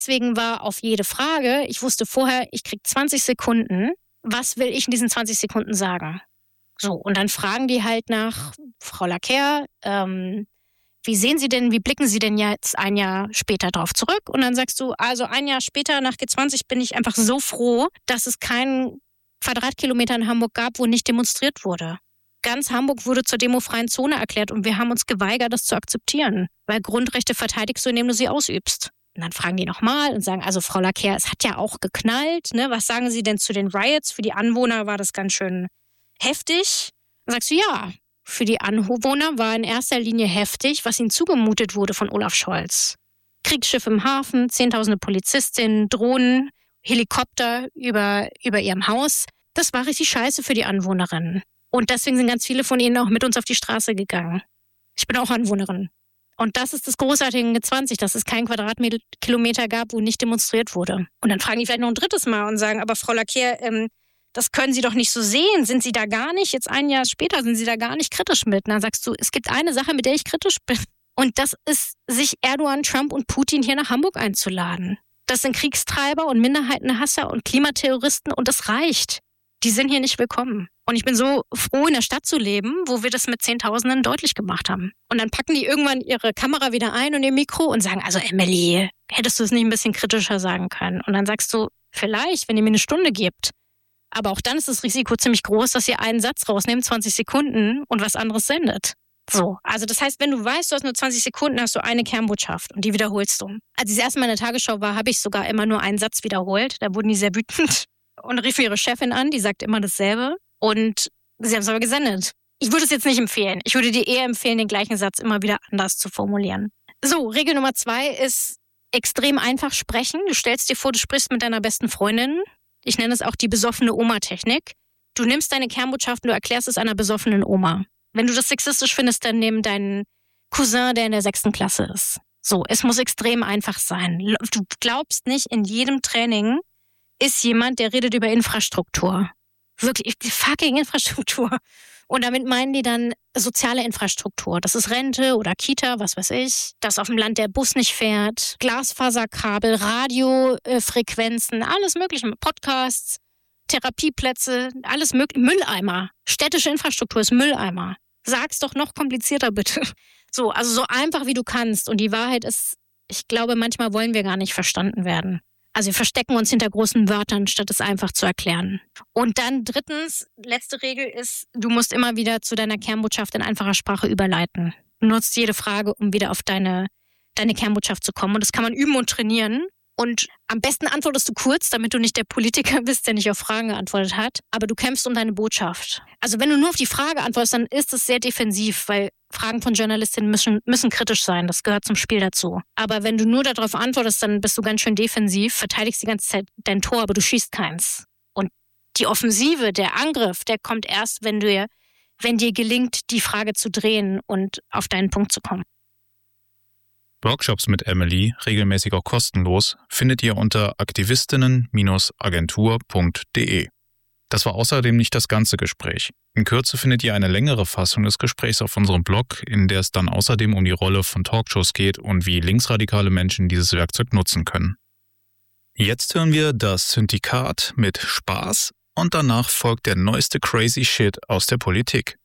Deswegen war auf jede Frage, ich wusste vorher, ich kriege 20 Sekunden. Was will ich in diesen 20 Sekunden sagen? So, und dann fragen die halt nach, Frau Laquer, wie blicken Sie denn jetzt ein Jahr später drauf zurück? Und dann sagst du, also ein Jahr später, nach G20, bin ich einfach so froh, dass es keinen Quadratkilometer in Hamburg gab, wo nicht demonstriert wurde. Ganz Hamburg wurde zur demofreien Zone erklärt und wir haben uns geweigert, das zu akzeptieren, weil Grundrechte verteidigst du, indem du sie ausübst. Und dann fragen die nochmal und sagen, also Frau Laquer, es hat ja auch geknallt, ne? Was sagen Sie denn zu den Riots? Für die Anwohner war das ganz schön heftig. Dann sagst du, ja, für die Anwohner war in erster Linie heftig, was ihnen zugemutet wurde von Olaf Scholz. Kriegsschiff im Hafen, Zehntausende Polizistinnen, Drohnen, Helikopter über ihrem Haus. Das war richtig scheiße für die Anwohnerinnen. Und deswegen sind ganz viele von ihnen auch mit uns auf die Straße gegangen. Ich bin auch Anwohnerin. Und das ist das Großartige in G20, dass es keinen Quadratkilometer gab, wo nicht demonstriert wurde. Und dann fragen die vielleicht noch ein drittes Mal und sagen, aber Frau Laquer, das können Sie doch nicht so sehen. Sind Sie da gar nicht, jetzt ein Jahr später, sind Sie da gar nicht kritisch mit? Und dann sagst du, es gibt eine Sache, mit der ich kritisch bin. Und das ist, sich Erdogan, Trump und Putin hier nach Hamburg einzuladen. Das sind Kriegstreiber und Minderheitenhasser und Klimaterroristen und das reicht. Die sind hier nicht willkommen. Und ich bin so froh, in der Stadt zu leben, wo wir das mit Zehntausenden deutlich gemacht haben. Und dann packen die irgendwann ihre Kamera wieder ein und ihr Mikro und sagen, also Emily, hättest du es nicht ein bisschen kritischer sagen können? Und dann sagst du, vielleicht, wenn ihr mir eine Stunde gebt. Aber auch dann ist das Risiko ziemlich groß, dass ihr einen Satz rausnehmt, 20 Sekunden und was anderes sendet. So, also das heißt, wenn du weißt, du hast nur 20 Sekunden, hast du eine Kernbotschaft und die wiederholst du. Als ich das erste Mal in der Tagesschau war, habe ich sogar immer nur einen Satz wiederholt. Da wurden die sehr wütend und riefen ihre Chefin an, die sagt immer dasselbe. Und sie haben es aber gesendet. Ich würde es jetzt nicht empfehlen. Ich würde dir eher empfehlen, den gleichen Satz immer wieder anders zu formulieren. So, Regel Nummer 2 ist extrem einfach sprechen. Du stellst dir vor, du sprichst mit deiner besten Freundin. Ich nenne es auch die besoffene Oma-Technik. Du nimmst deine Kernbotschaft und du erklärst es einer besoffenen Oma. Wenn du das sexistisch findest, dann nimm deinen Cousin, der in der 6. Klasse ist. So, es muss extrem einfach sein. Du glaubst nicht, in jedem Training ist jemand, der redet über Infrastruktur. Wirklich, die fucking Infrastruktur. Und damit meinen die dann soziale Infrastruktur. Das ist Rente oder Kita, was weiß ich. Dass auf dem Land der Bus nicht fährt. Glasfaserkabel, Radiofrequenzen, alles mögliche. Podcasts, Therapieplätze, alles mögliche. Mülleimer. Städtische Infrastruktur ist Mülleimer. Sag's doch noch komplizierter, bitte. So, also so einfach wie du kannst. Und die Wahrheit ist, ich glaube, manchmal wollen wir gar nicht verstanden werden. Also wir verstecken uns hinter großen Wörtern, statt es einfach zu erklären. Und dann drittens, letzte Regel ist, du musst immer wieder zu deiner Kernbotschaft in einfacher Sprache überleiten. Du nutzt jede Frage, um wieder auf deine Kernbotschaft zu kommen. Und das kann man üben und trainieren. Und am besten antwortest du kurz, damit du nicht der Politiker bist, der nicht auf Fragen geantwortet hat. Aber du kämpfst um deine Botschaft. Also wenn du nur auf die Frage antwortest, dann ist es sehr defensiv, weil Fragen von Journalistinnen müssen kritisch sein. Das gehört zum Spiel dazu. Aber wenn du nur darauf antwortest, dann bist du ganz schön defensiv, verteidigst die ganze Zeit dein Tor, aber du schießt keins. Und die Offensive, der Angriff, der kommt erst, wenn dir gelingt, die Frage zu drehen und auf deinen Punkt zu kommen. Workshops mit Emily, regelmäßig auch kostenlos, findet ihr unter aktivistinnen-agentur.de. Das war außerdem nicht das ganze Gespräch. In Kürze findet ihr eine längere Fassung des Gesprächs auf unserem Blog, in der es dann außerdem um die Rolle von Talkshows geht und wie linksradikale Menschen dieses Werkzeug nutzen können. Jetzt hören wir das Syndikat mit Spaß und danach folgt der neueste Crazy Shit aus der Politik.